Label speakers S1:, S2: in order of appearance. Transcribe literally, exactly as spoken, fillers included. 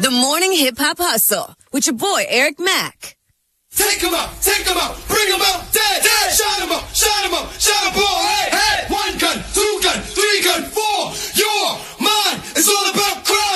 S1: The Morning Hip Hop Hustle with your boy, Eric Mack.
S2: Take 'em out, take 'em out, bring 'em out, dead, dead, shot.